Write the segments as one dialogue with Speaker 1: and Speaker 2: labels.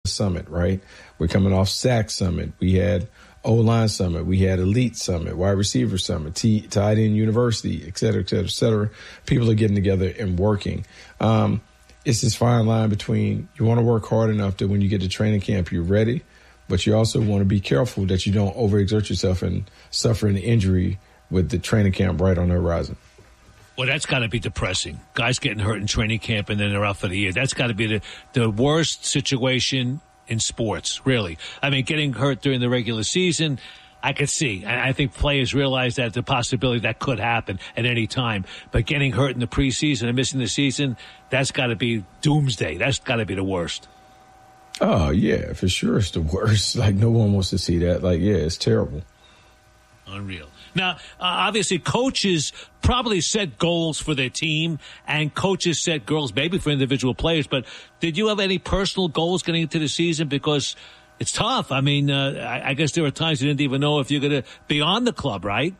Speaker 1: summit, right? We're coming off SAC summit. We had O-line summit. We had elite summit, wide receiver summit, tight end university, et cetera, et cetera, et cetera. People are getting together and working. It's this fine line between you want to work hard enough that when you get to training camp, you're ready, but you also want to be careful that you don't overexert yourself and suffer an injury with the training camp right on the horizon.
Speaker 2: Well, that's got to be depressing. Guys getting hurt in training camp and then they're out for the year. That's got to be the worst situation in sports, really. I mean, getting hurt during the regular season, I could see. I think players realize that the possibility that could happen at any time. But getting hurt in the preseason and missing the season, that's got to be doomsday. That's got to be the worst.
Speaker 1: Oh, yeah, for sure it's the worst. Like, no one wants to see that. Like, yeah, it's terrible.
Speaker 2: Unreal. Now, obviously, coaches probably set goals for their team, and coaches set goals maybe for individual players. But did you have any personal goals getting into the season? Because it's tough. I mean, I guess there were times you didn't even know if you're going to be on the club, right?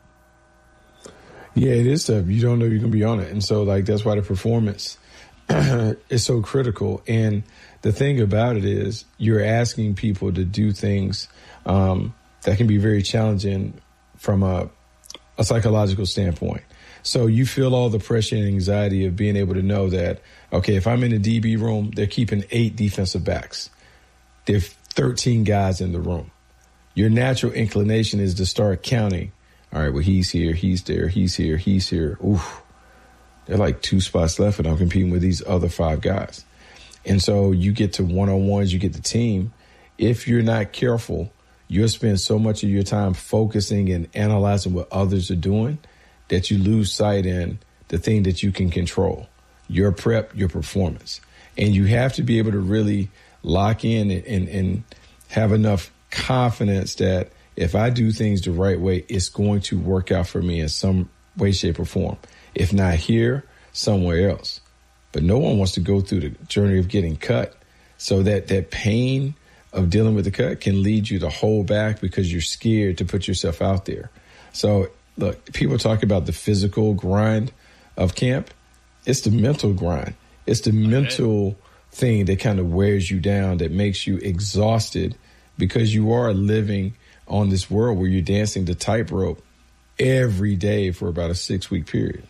Speaker 1: Yeah, it is tough. You don't know you're going to be on it. And so, like, that's why the performance is so critical. And the thing about it is you're asking people to do things that can be very challenging from a psychological standpoint. So you feel all the pressure and anxiety of being able to know that, okay, if I'm in the DB room, they're keeping 8 defensive backs. There are 13 guys in the room. Your natural inclination is to start counting. All right, well, he's here, he's there, he's here, he's here. Oof, there are like 2 spots left, and I'm competing with these other 5 guys. And so you get to one-on-ones, you get the team. If you're not careful, you'll spend so much of your time focusing and analyzing what others are doing that you lose sight in the thing that you can control, your prep, your performance. And you have to be able to really lock in and have enough confidence that if I do things the right way, it's going to work out for me in some way, shape, or form. If not here, somewhere else. But no one wants to go through the journey of getting cut. So that pain of dealing with the cut can lead you to hold back because you're scared to put yourself out there. So, look, people talk about the physical grind of camp. It's the mental grind. It's the mental thing that kind of wears you down, that makes you exhausted because you are living on this world where you're dancing the tightrope every day for about a 6-week period.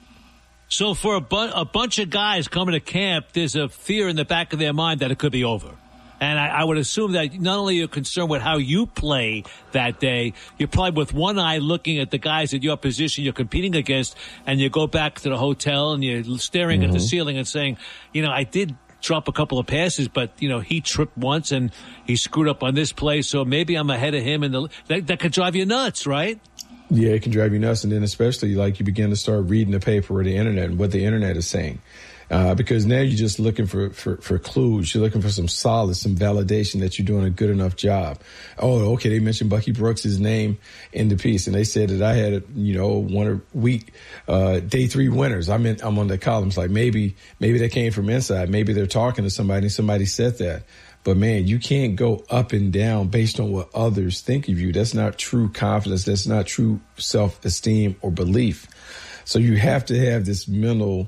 Speaker 2: So for a bunch of guys coming to camp, there's a fear in the back of their mind that it could be over. And I would assume that not only you're concerned with how you play that day, you're probably with one eye looking at the guys at your position you're competing against, and you go back to the hotel and you're staring at the ceiling and saying, you know, I did drop a couple of passes, but, you know, he tripped once and he screwed up on this play, so maybe I'm ahead of him. And that could drive you nuts, right?
Speaker 1: Yeah, it can drive you nuts. And then especially like you begin to start reading the paper or the internet and what the internet is saying. Because now you're just looking for clues. You're looking for some solace, some validation that you're doing a good enough job. Oh, okay, they mentioned Bucky Brooks' name in the piece, and they said that I had, one of week day 3 winners. I'm on the columns. Like maybe they came from inside. Maybe they're talking to somebody and somebody said that. But man, you can't go up and down based on what others think of you. That's not true confidence. That's not true self-esteem or belief. So you have to have this mental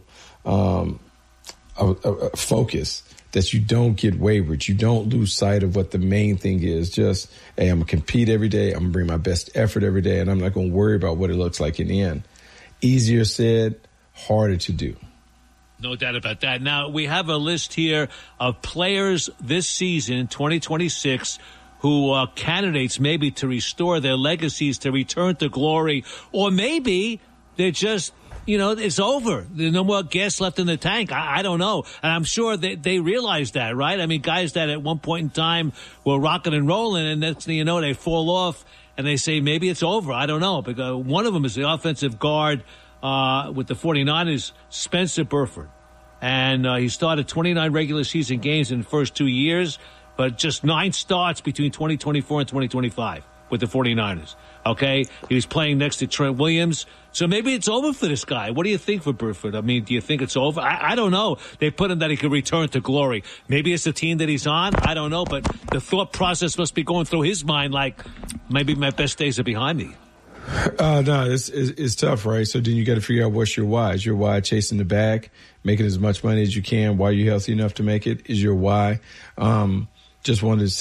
Speaker 1: a focus that you don't get wayward. You don't lose sight of what the main thing is. Just, hey, I'm going to compete every day. I'm going to bring my best effort every day, and I'm not going to worry about what it looks like in the end. Easier said, harder to do.
Speaker 2: No doubt about that. Now, we have a list here of players this season, 2026, who are candidates maybe to restore their legacies, to return to glory, or maybe they're just, it's over. There's no more gas left in the tank. I don't know. And I'm sure they realize that, right? I mean, guys that at one point in time were rocking and rolling, and next thing you know, they fall off, and they say maybe it's over. I don't know. Because one of them is the offensive guard with the 49ers, Spencer Burford. And he started 29 regular season games in the first 2 years, but just 9 starts between 2024 and 2025 with the 49ers. Okay? He was playing next to Trent Williams. So maybe it's over for this guy. What do you think for Burford? I mean, do you think it's over? I don't know. They put him that he could return to glory. Maybe it's the team that he's on. I don't know. But the thought process must be going through his mind like, maybe my best days are behind me.
Speaker 1: No, it's tough, right? So then you got to figure out what's your why. Is your why chasing the bag, making as much money as you can while you're healthy enough to make it? Is your why just wanted to